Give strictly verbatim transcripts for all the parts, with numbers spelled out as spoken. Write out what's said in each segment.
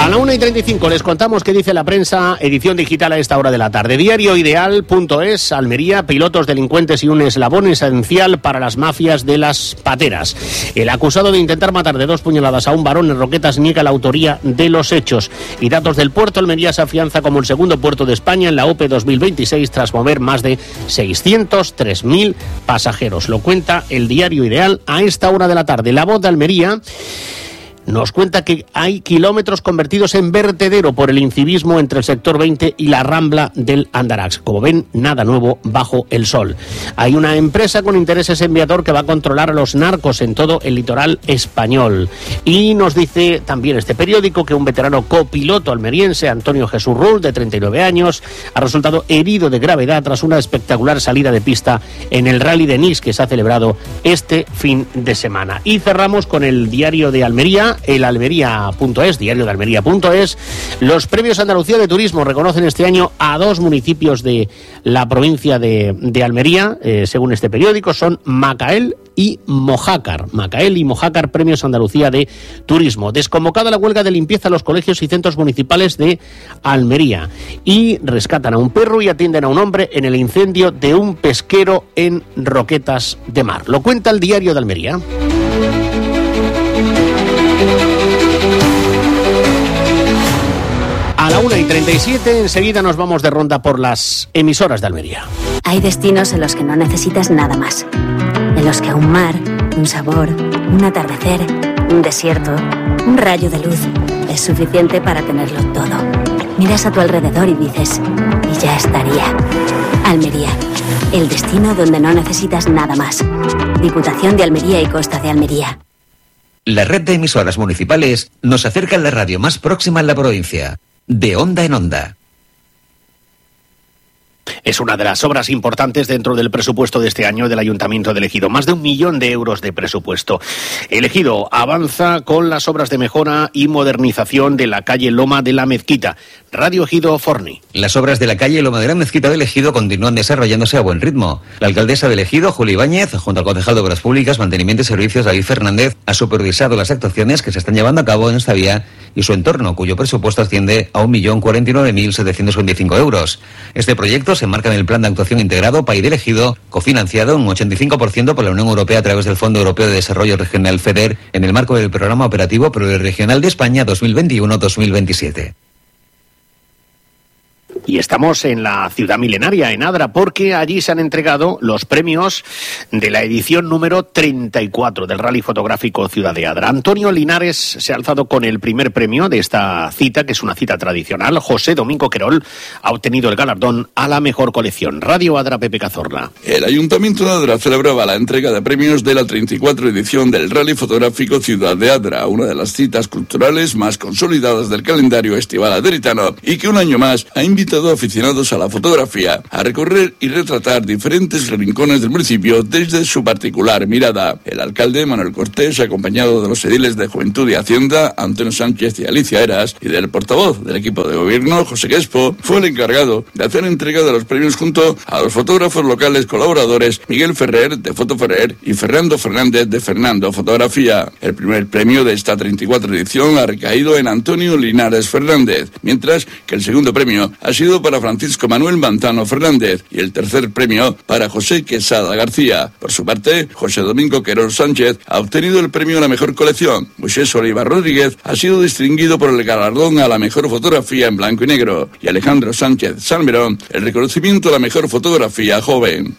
A la una y treinta y cinco les contamos qué dice la prensa, edición digital a esta hora de la tarde. Diario Ideal punto es, Almería, pilotos delincuentes y un eslabón esencial para las mafias de las pateras. El acusado de intentar matar de dos puñaladas a un varón en Roquetas niega la autoría de los hechos. Y datos del puerto, Almería se afianza como el segundo puerto de España en la O P dos mil veintiséis tras mover más de seiscientos tres mil pasajeros. Lo cuenta el Diario Ideal a esta hora de la tarde. La Voz de Almería nos cuenta que hay kilómetros convertidos en vertedero por el incivismo entre el sector veinte y la Rambla del Andarax. Como ven, nada nuevo bajo el sol. Hay una empresa con intereses en Viator que va a controlar a los narcos en todo el litoral español. Y nos dice también este periódico que un veterano copiloto almeriense, Antonio Jesús Rull, de treinta y nueve años, ha resultado herido de gravedad tras una espectacular salida de pista en el Rally de Nice que se ha celebrado este fin de semana. Y cerramos con el Diario de Almería, el Almería punto es, diario de Almería punto es. Los premios Andalucía de Turismo reconocen este año a dos municipios de la provincia de, de Almería, eh, según este periódico, son Macael y Mojácar. Macael y Mojácar, premios Andalucía de Turismo. Desconvocada la huelga de limpieza a los colegios y centros municipales de Almería. Y rescatan a un perro y atienden a un hombre en el incendio de un pesquero en Roquetas de Mar. Lo cuenta el Diario de Almería. A la una y treinta y siete, enseguida nos vamos de ronda por las emisoras de Almería. Hay destinos en los que no necesitas nada más. En los que un mar, un sabor, un atardecer, un desierto, un rayo de luz es suficiente para tenerlo todo. Miras a tu alrededor y dices, y ya estaría. Almería, el destino donde no necesitas nada más. Diputación de Almería y Costa de Almería. La red de emisoras municipales nos acerca a la radio más próxima en la provincia. De onda en onda. Es una de las obras importantes dentro del presupuesto de este año del Ayuntamiento de Ejido. Más de un millón de euros de presupuesto. El Ejido avanza con las obras de mejora y modernización de la calle Loma de la Mezquita. Radio Ejido Forni. Las obras de la calle Loma de la Mezquita del Ejido continúan desarrollándose a buen ritmo. La alcaldesa del Ejido, Juli Ibáñez, junto al concejal de Obras Públicas, Mantenimiento y Servicios, David Fernández, ha supervisado las actuaciones que se están llevando a cabo en esta vía y su entorno, cuyo presupuesto asciende a un millón cuarenta y nueve mil setecientos veinticinco euros. Este proyecto se enmarca en el Plan de Actuación Integrado P A I del Ejido, cofinanciado un ochenta y cinco por ciento por la Unión Europea a través del Fondo Europeo de Desarrollo Regional FEDER, en el marco del Programa Operativo Pluriregional de España dos mil veintiuno a dos mil veintisiete. Y estamos en la ciudad milenaria, en Adra, porque allí se han entregado los premios de la edición número treinta y cuatro del Rally Fotográfico Ciudad de Adra. Antonio Linares se ha alzado con el primer premio de esta cita, que es una cita tradicional. José Domingo Querol ha obtenido el galardón a la mejor colección. Radio Adra, Pepe Cazorla. El Ayuntamiento de Adra celebraba la entrega de premios de la treinta y cuatro edición del Rally Fotográfico Ciudad de Adra, una de las citas culturales más consolidadas del calendario estival adritano y que un año más ha invitado a aficionados a la fotografía a recorrer y retratar diferentes rincones del municipio desde su particular mirada. El alcalde Manuel Cortés, acompañado de los ediles de Juventud y Hacienda, Antonio Sánchez y Alicia Eras, y del portavoz del equipo de gobierno, José Quespo, fue el encargado de hacer entrega de los premios junto a los fotógrafos locales colaboradores Miguel Ferrer, de Foto Ferrer, y Fernando Fernández, de Fernando Fotografía. El primer premio de esta treinta y cuatro edición ha recaído en Antonio Linares Fernández, mientras que el segundo premio ha sido para Francisco Manuel Manzano Fernández y el tercer premio para José Quesada García. Por su parte, José Domingo Querol Sánchez ha obtenido el premio a la mejor colección. Moisés Oliva Rodríguez ha sido distinguido por el galardón a la mejor fotografía en blanco y negro y Alejandro Sánchez Salmerón el reconocimiento a la mejor fotografía joven.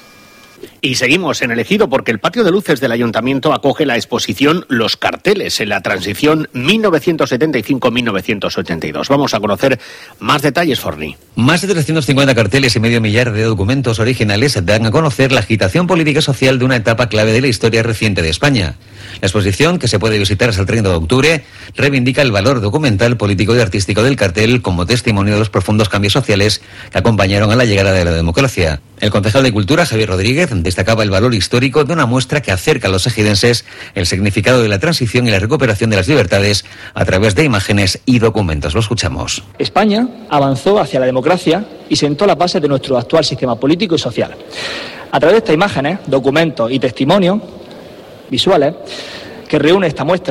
Y seguimos en el Ejido porque el patio de luces del Ayuntamiento acoge la exposición Los Carteles en la transición mil novecientos setenta y cinco a mil novecientos ochenta y dos. Vamos a conocer más detalles, Forni. Más de trescientos cincuenta carteles y medio millar de documentos originales dan a conocer la agitación política y social de una etapa clave de la historia reciente de España. La exposición, que se puede visitar hasta el treinta de octubre, reivindica el valor documental, político y artístico del cartel como testimonio de los profundos cambios sociales que acompañaron a la llegada de la democracia. El concejal de Cultura, Javier Rodríguez, destacaba el valor histórico de una muestra que acerca a los ejidenses el significado de la transición y la recuperación de las libertades a través de imágenes y documentos. Lo escuchamos. España avanzó hacia la democracia y sentó las bases de nuestro actual sistema político y social. A través de estas imágenes, documentos y testimonios visuales que reúne esta muestra,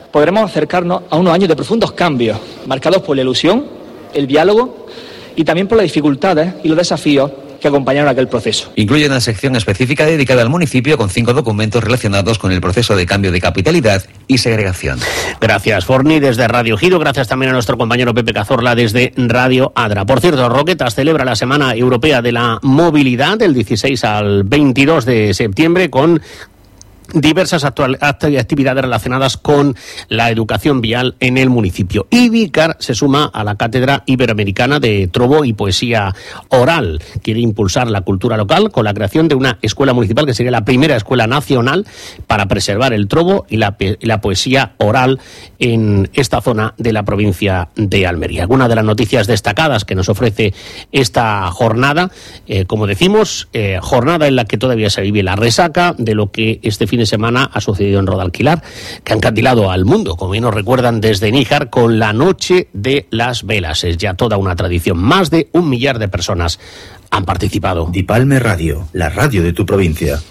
podremos acercarnos a unos años de profundos cambios, marcados por la ilusión, el diálogo y también por las dificultades y los desafíos que acompañaron aquel proceso. Incluye una sección específica dedicada al municipio con cinco documentos relacionados con el proceso de cambio de capitalidad y segregación. Gracias, Forni, desde Radio Giro. Gracias también a nuestro compañero Pepe Cazorla desde Radio Adra. Por cierto, Roquetas celebra la Semana Europea de la Movilidad del dieciséis al veintidós de septiembre con diversas actual, actividades relacionadas con la educación vial en el municipio. IBICAR se suma a la Cátedra Iberoamericana de Trobo y Poesía Oral. Quiere impulsar la cultura local con la creación de una escuela municipal que sería la primera escuela nacional para preservar el trobo y la, y la poesía oral en esta zona de la provincia de Almería. Algunas de las noticias destacadas que nos ofrece esta jornada, eh, como decimos, eh, jornada en la que todavía se vive la resaca de lo que este fin de semana ha sucedido en Rodalquilar, que han candilado al mundo, como bien nos recuerdan desde Níjar, con la Noche de las Velas. Es ya toda una tradición. Más de un millar de personas han participado. Dipalme Radio, la radio de tu provincia.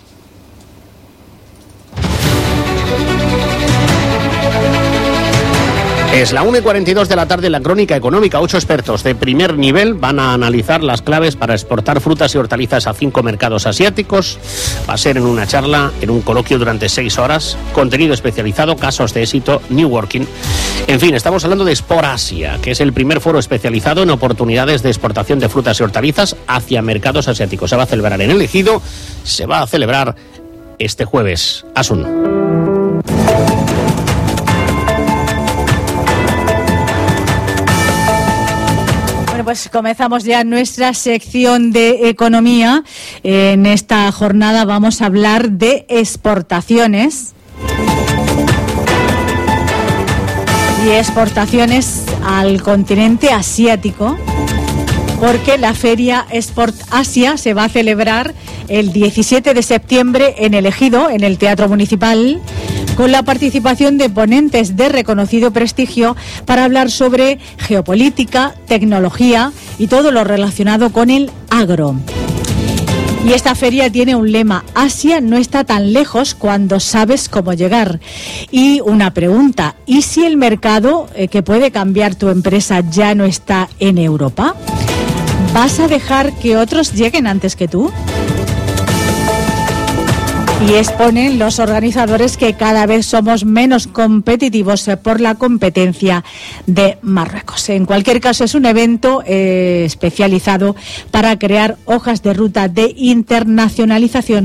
Es la una y cuarenta y dos de la tarde en la Crónica Económica. Ocho expertos de primer nivel van a analizar las claves para exportar frutas y hortalizas a cinco mercados asiáticos. Va a ser en una charla, en un coloquio durante seis horas. Contenido especializado, casos de éxito, New Working. En fin, estamos hablando de Sporasia, que es el primer foro especializado en oportunidades de exportación de frutas y hortalizas hacia mercados asiáticos. Se va a celebrar en El Ejido, se va a celebrar este jueves. Asun. Pues comenzamos ya nuestra sección de economía. En esta jornada vamos a hablar de exportaciones. Y exportaciones al continente asiático, porque la Feria Export Asia se va a celebrar el diecisiete de septiembre en El Ejido, en el Teatro Municipal, con la participación de ponentes de reconocido prestigio para hablar sobre geopolítica, tecnología y todo lo relacionado con el agro. Y esta feria tiene un lema: Asia no está tan lejos cuando sabes cómo llegar. Y una pregunta: ¿y si el mercado eh, que puede cambiar tu empresa ya no está en Europa? ¿Vas a dejar que otros lleguen antes que tú? Y exponen los organizadores que cada vez somos menos competitivos por la competencia de Marruecos. En cualquier caso, es un evento eh, especializado para crear hojas de ruta de internacionalización.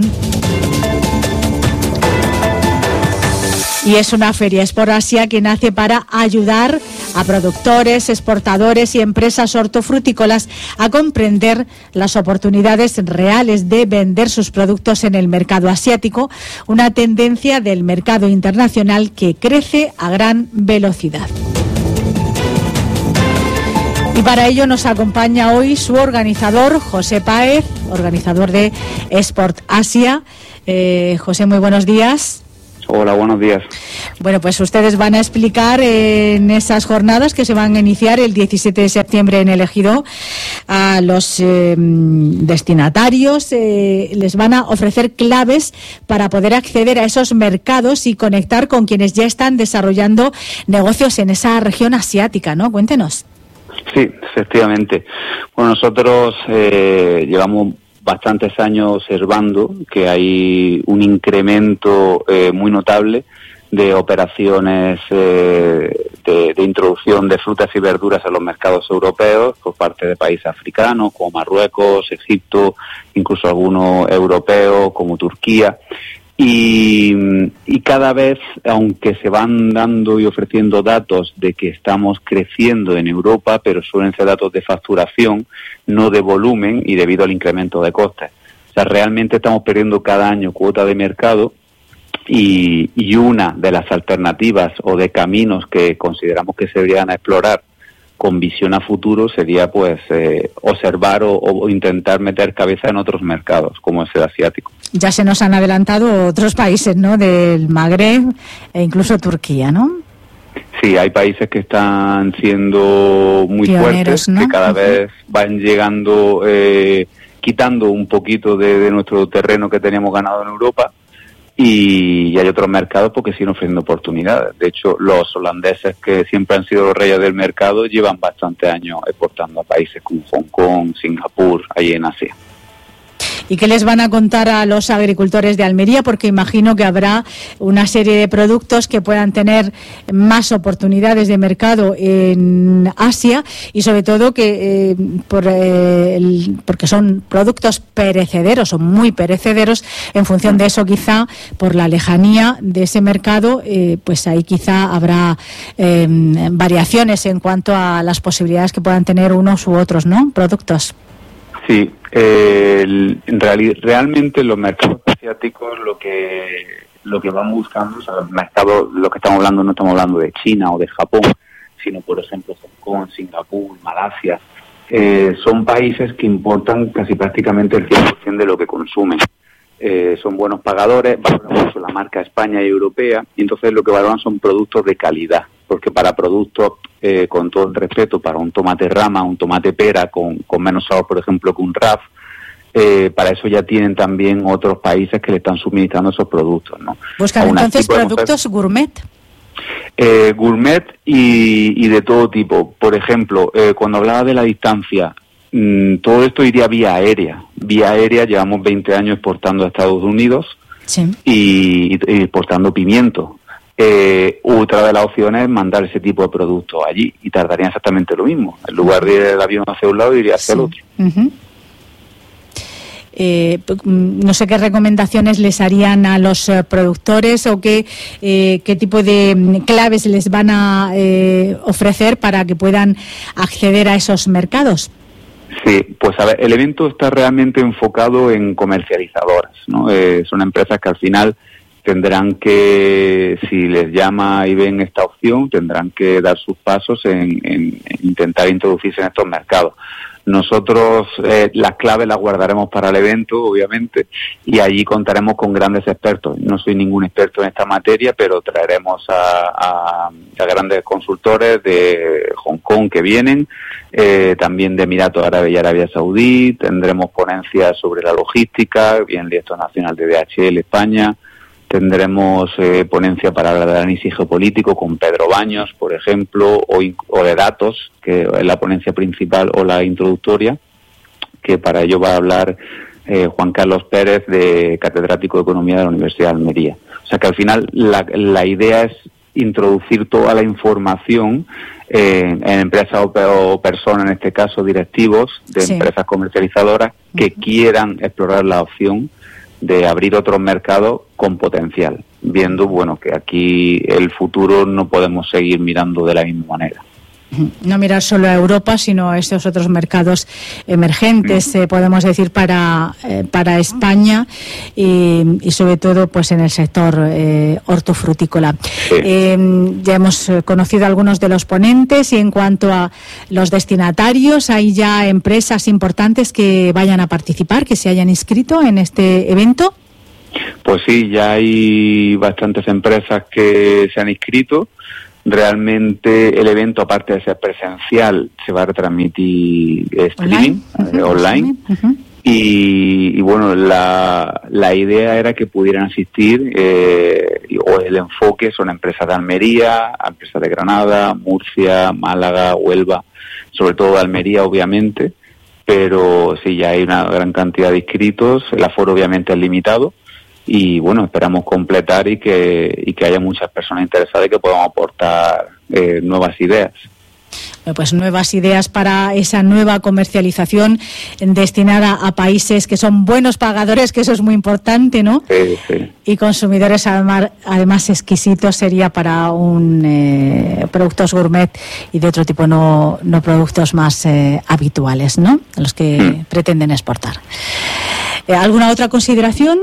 Y es una feria Export Asia que nace para ayudar a productores, exportadores y empresas hortofrutícolas a comprender las oportunidades reales de vender sus productos en el mercado asiático, una tendencia del mercado internacional que crece a gran velocidad. Y para ello nos acompaña hoy su organizador, José Páez, organizador de Export Asia. Eh, José, muy buenos días. Hola, buenos días. Bueno, pues ustedes van a explicar en esas jornadas que se van a iniciar el diecisiete de septiembre en El Ejido a los eh, destinatarios, eh, les van a ofrecer claves para poder acceder a esos mercados y conectar con quienes ya están desarrollando negocios en esa región asiática, ¿no? Cuéntenos. Sí, efectivamente. Bueno, nosotros eh, llevamos bastantes años observando que hay un incremento eh, muy notable de operaciones eh, de, de introducción de frutas y verduras a los mercados europeos por parte de países africanos como Marruecos, Egipto, incluso algunos europeos como Turquía. Y, y cada vez, aunque se van dando y ofreciendo datos de que estamos creciendo en Europa, pero suelen ser datos de facturación, no de volumen y debido al incremento de costes. O sea, realmente estamos perdiendo cada año cuota de mercado y, y una de las alternativas o de caminos que consideramos que se deberían explorar con visión a futuro sería pues eh, observar o, o intentar meter cabeza en otros mercados, como es el asiático. Ya se nos han adelantado otros países, ¿no?, del Magreb e incluso Turquía, ¿no? Sí, hay países que están siendo muy Pioneros, fuertes, ¿no? Que cada uh-huh. vez van llegando, eh, quitando un poquito de, de nuestro terreno que teníamos ganado en Europa y, y hay otros mercados porque siguen ofreciendo oportunidades. De hecho, los holandeses, que siempre han sido los reyes del mercado, llevan bastantes años exportando a países como Hong Kong, Singapur, ahí en Asia. ¿Y qué les van a contar a los agricultores de Almería? Porque imagino que habrá una serie de productos que puedan tener más oportunidades de mercado en Asia y sobre todo que eh, por, eh, el, porque son productos perecederos o muy perecederos. En función de eso, quizá por la lejanía de ese mercado, eh, pues ahí quizá habrá eh, variaciones en cuanto a las posibilidades que puedan tener unos u otros, ¿no? Productos. Sí, eh, en reali- realmente los mercados asiáticos lo que lo que van buscando, o sea, los mercados, lo que estamos hablando, no estamos hablando de China o de Japón, sino por ejemplo Hong Kong, Singapur, Malasia, eh, son países que importan casi prácticamente el cien por ciento de lo que consumen. Eh, son buenos pagadores, valoran mucho la marca España y europea, y entonces lo que valoran son productos de calidad, porque para productos, eh, con todo el respeto, para un tomate rama, un tomate pera con, con menos sabor, por ejemplo, que un R A F, eh, para eso ya tienen también otros países que le están suministrando esos productos, ¿no? Buscan entonces productos gourmet. Eh, gourmet y, y de todo tipo. Por ejemplo, eh, cuando hablaba de la distancia, mmm, todo esto iría vía aérea. Vía aérea llevamos veinte años exportando a Estados Unidos, sí, y, y exportando pimiento. Eh, otra de las opciones es mandar ese tipo de productos allí y tardarían exactamente lo mismo. En lugar de ir el avión hacia un lado, iría hacia sí. el otro. Uh-huh. Eh, no sé qué recomendaciones les harían a los eh, productores o qué, eh, qué tipo de claves les van a eh, ofrecer para que puedan acceder a esos mercados. Sí, pues a ver, el evento está realmente enfocado en comercializadoras, ¿no? Eh, son empresas que al final tendrán que, si les llama y ven esta opción, tendrán que dar sus pasos en, en, en intentar introducirse en estos mercados. Nosotros eh, las claves las guardaremos para el evento, obviamente, y allí contaremos con grandes expertos. No soy ningún experto en esta materia, pero traeremos a, a, a grandes consultores de Hong Kong que vienen, eh, también de Emiratos Árabes y Arabia Saudí. Tendremos ponencias sobre la logística, bien el director nacional de D H L España. Tendremos eh, ponencia para hablar del análisis geopolítico con Pedro Baños, por ejemplo, o, o de datos, que es la ponencia principal o la introductoria, que para ello va a hablar eh, Juan Carlos Pérez, de catedrático de Economía de la Universidad de Almería. O sea que al final la, la idea es introducir toda la información eh, en empresas o, o personas, en este caso directivos de sí. empresas comercializadoras que uh-huh. quieran explorar la opción de abrir otros mercados con potencial, viendo bueno que aquí el futuro no podemos seguir mirando de la misma manera. No mirar solo a Europa, sino a estos otros mercados emergentes, eh, podemos decir, para eh, para España y, y sobre todo pues en el sector eh, hortofrutícola. Sí. Eh, ya hemos conocido algunos de los ponentes y en cuanto a los destinatarios, hay ya empresas importantes que vayan a participar, que se hayan inscrito en este evento. Pues sí, ya hay bastantes empresas que se han inscrito. Realmente el evento, aparte de ser presencial, se va a retransmitir streaming, online, eh, uh-huh. online. Uh-huh. Y, y bueno, la, la idea era que pudieran asistir, eh, o el enfoque son empresas de Almería, empresas de Granada, Murcia, Málaga, Huelva, sobre todo de Almería obviamente, pero sí, ya hay una gran cantidad de inscritos, el aforo obviamente es limitado. Y bueno, esperamos completar y que y que haya muchas personas interesadas y que podamos aportar eh, nuevas ideas. Pues nuevas ideas para esa nueva comercialización destinada a países que son buenos pagadores, que eso es muy importante, ¿no? Sí, sí. Y consumidores además, además exquisitos sería para un eh, productos gourmet y de otro tipo, no, no productos más eh, habituales, ¿no? Los que mm. pretenden exportar. Eh, ¿Alguna otra consideración?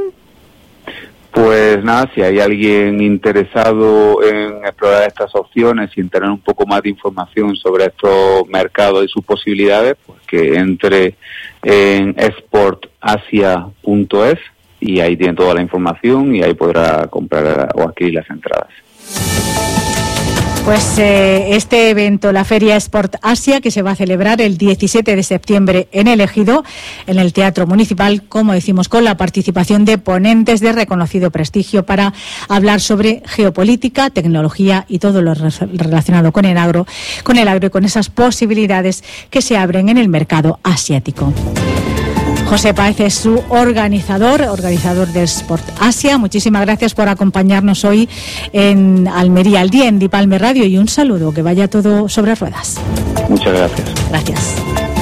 Pues nada, si hay alguien interesado en explorar estas opciones y en tener un poco más de información sobre estos mercados y sus posibilidades, pues que entre en export asia punto es y ahí tiene toda la información y ahí podrá comprar o adquirir las entradas. Pues eh, este evento, la Feria Sport Asia, que se va a celebrar el diecisiete de septiembre en El Ejido, en el Teatro Municipal, como decimos, con la participación de ponentes de reconocido prestigio para hablar sobre geopolítica, tecnología y todo lo relacionado con el agro, con el agro y con esas posibilidades que se abren en el mercado asiático. José Páez es su organizador, organizador de Sport Asia. Muchísimas gracias por acompañarnos hoy en Almería al Día, en Dipalme Radio, y un saludo, que vaya todo sobre ruedas. Muchas gracias. Gracias.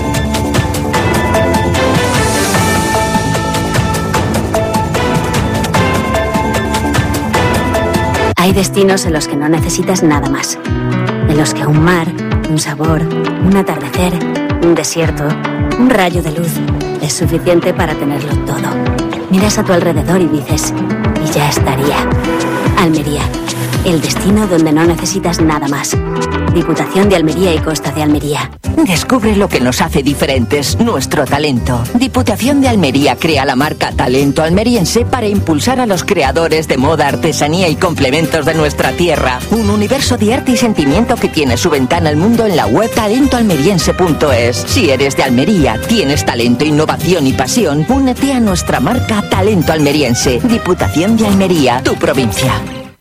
Hay destinos en los que no necesitas nada más, en los que un mar, un sabor, un atardecer, un desierto, un rayo de luz es suficiente para tenerlo todo. Miras a tu alrededor y dices, y ya estaría. Almería, el destino donde no necesitas nada más. Diputación de Almería y Costa de Almería. Descubre lo que nos hace diferentes, nuestro talento. Diputación de Almería crea la marca Talento Almeriense para impulsar a los creadores de moda, artesanía y complementos de nuestra tierra. Un universo de arte y sentimiento que tiene su ventana al mundo en la web talento almeriense punto es. Si eres de Almería, tienes talento, innovación y pasión, únete a nuestra marca Talento Almeriense. Diputación de Almería, tu provincia.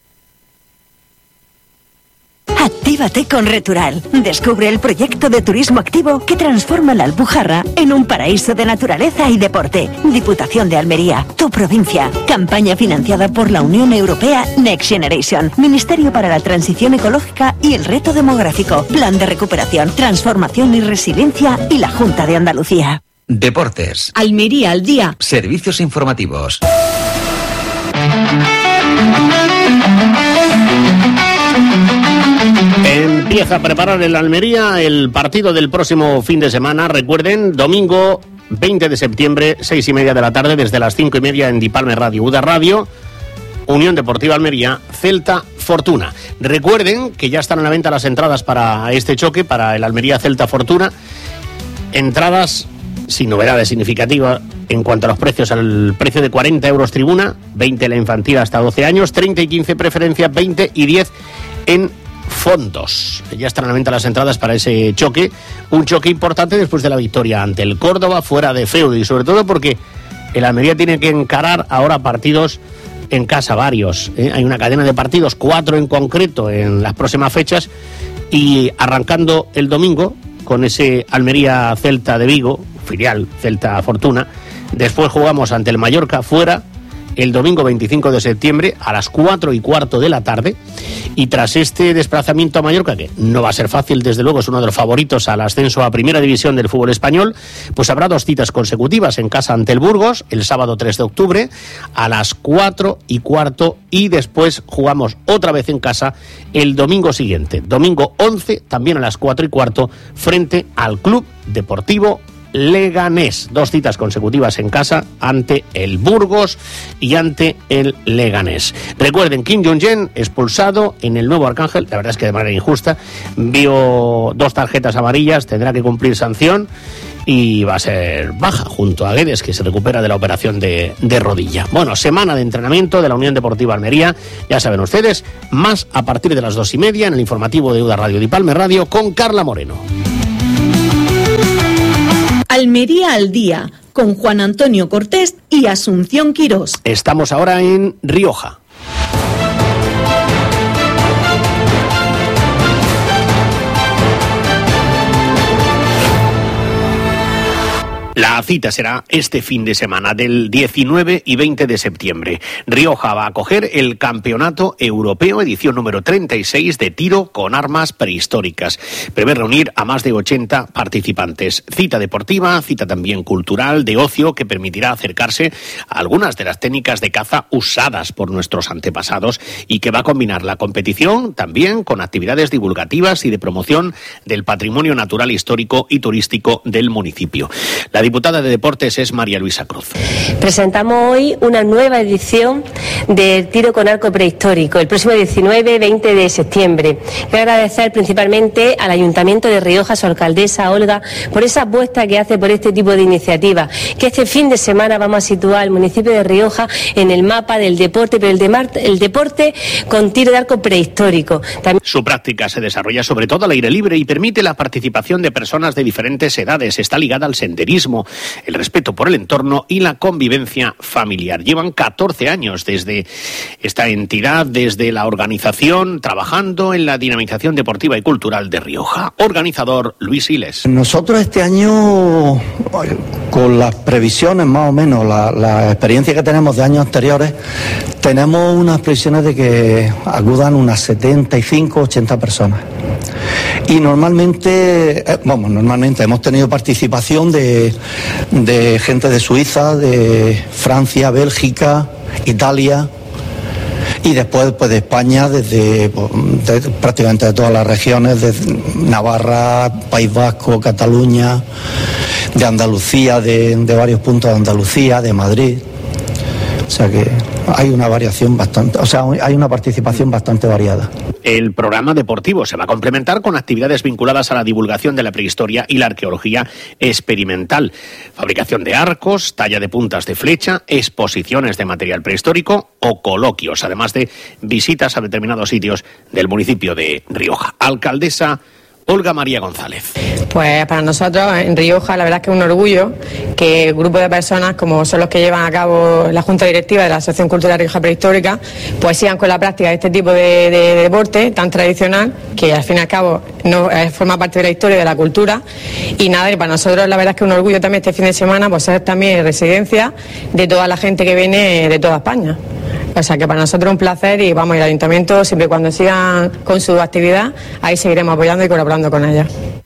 Actívate con Retural. Descubre el proyecto de turismo activo que transforma la Alpujarra en un paraíso de naturaleza y deporte. Diputación de Almería, tu provincia. Campaña financiada por la Unión Europea Next Generation. Ministerio para la Transición Ecológica y el Reto Demográfico. Plan de Recuperación, Transformación y Resiliencia y la Junta de Andalucía. Deportes. Almería al Día. Servicios informativos. Empieza a preparar el Almería el partido del próximo fin de semana. Recuerden, domingo veinte de septiembre, seis y media de la tarde, desde las cinco y media en Dipalme Radio, Uda Radio, Unión Deportiva Almería, Celta Fortuna. Recuerden que ya están a la venta las entradas para este choque, para el Almería Celta Fortuna. Entradas sin novedades significativas en cuanto a los precios, al precio de cuarenta euros tribuna, veinte la infantil hasta doce años, treinta y quince preferencia, veinte y diez en fondos. Ya están a la venta las entradas para ese choque, un choque importante después de la victoria ante el Córdoba fuera de feudo, y sobre todo porque el Almería tiene que encarar ahora partidos en casa, varios, ¿eh? Hay una cadena de partidos, cuatro en concreto en las próximas fechas, y arrancando el domingo con ese Almería Celta de Vigo, filial Celta Fortuna. Después jugamos ante el Mallorca fuera el domingo veinticinco de septiembre a las cuatro y cuarto de la tarde, y tras este desplazamiento a Mallorca, que no va a ser fácil, desde luego es uno de los favoritos al ascenso a Primera División del fútbol español, pues habrá dos citas consecutivas en casa ante el Burgos el sábado tres de octubre a las cuatro y cuarto, y después jugamos otra vez en casa el domingo siguiente, domingo once, también a las cuatro y cuarto, frente al Club Deportivo Leganés. Dos citas consecutivas en casa ante el Burgos y ante el Leganés. Recuerden, Kim Jong-un expulsado en el Nuevo Arcángel, la verdad es que de manera injusta, vio dos tarjetas amarillas, tendrá que cumplir sanción y va a ser baja junto a Guedes, que se recupera de la operación de, de rodilla. Bueno, semana de entrenamiento de la Unión Deportiva Almería, ya saben ustedes, más a partir de las dos y media en el informativo de Uda Radio, Dipalme Radio, con Carla Moreno. Almería al Día, con Juan Antonio Cortés y Asunción Quirós. Estamos ahora en Rioja. La cita será este fin de semana, del diecinueve y veinte de septiembre. Rioja va a acoger el Campeonato Europeo, edición número treinta y seis, de tiro con armas prehistóricas. Prevé reunir a más de ochenta participantes. Cita deportiva, cita también cultural, de ocio, que permitirá acercarse a algunas de las técnicas de caza usadas por nuestros antepasados, y que va a combinar la competición también con actividades divulgativas y de promoción del patrimonio natural, histórico y turístico del municipio. La diputada diputada de Deportes es María Luisa Cruz. Presentamos hoy una nueva edición del tiro con arco prehistórico, el próximo diecinueve veinte de septiembre. Quiero agradecer principalmente al Ayuntamiento de Rioja, su alcaldesa Olga, por esa apuesta que hace por este tipo de iniciativas, que este fin de semana vamos a situar al municipio de Rioja en el mapa del deporte, pero el, de mar, el deporte con tiro de arco prehistórico. También... Su práctica se desarrolla sobre todo al aire libre y permite la participación de personas de diferentes edades. Está ligada al senderismo, el respeto por el entorno y la convivencia familiar. Llevan catorce años desde esta entidad, desde la organización, trabajando en la dinamización deportiva y cultural de Rioja. Organizador Luis Siles. Nosotros este año, con las previsiones más o menos, la, la experiencia que tenemos de años anteriores, tenemos unas previsiones de que acudan unas setenta y cinco, ochenta personas. Y normalmente, eh, vamos, normalmente hemos tenido participación de, de gente de Suiza, de Francia, Bélgica, Italia, y después pues de España, desde de, prácticamente de todas las regiones, de Navarra, País Vasco, Cataluña, de Andalucía, de, de varios puntos de Andalucía, de Madrid. O sea que hay una variación bastante, o sea, hay una participación bastante variada. El programa deportivo se va a complementar con actividades vinculadas a la divulgación de la prehistoria y la arqueología experimental, fabricación de arcos, talla de puntas de flecha, exposiciones de material prehistórico o coloquios, además de visitas a determinados sitios del municipio de Rioja. Alcaldesa Olga María González. Pues para nosotros en Rioja la verdad es que es un orgullo que grupos de personas como son los que llevan a cabo la Junta Directiva de la Asociación Cultural Rioja Prehistórica pues sigan con la práctica de este tipo de, de, de deporte tan tradicional que al fin y al cabo no eh, forma parte de la historia y de la cultura. Y nada, y para nosotros la verdad es que es un orgullo también este fin de semana pues ser también residencia de toda la gente que viene de toda España. O sea que para nosotros es un placer y vamos, el Ayuntamiento siempre y cuando sigan con su actividad, ahí seguiremos apoyando y colaborando con ellas.